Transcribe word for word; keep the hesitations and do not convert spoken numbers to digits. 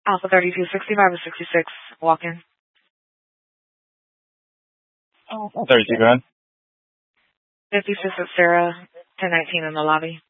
Alpha thirty-two sixty-five or sixty-six, walk in. Oh, thirty-two, go ahead. fifty-six at Sarah, ten nineteen in the lobby.